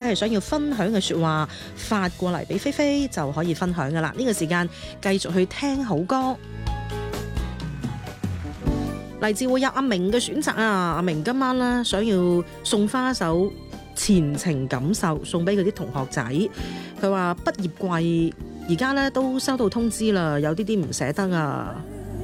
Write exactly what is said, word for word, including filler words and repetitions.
係想要分享嘅說話發過嚟俾菲菲就可以分享噶啦。呢個時間繼續去聽好歌，嚟自會有阿明嘅選擇啊！阿明今晚咧想要送花一首前程感受送俾佢啲同學仔，佢話畢業季而家咧都收到通知啦，有啲啲唔捨得啊！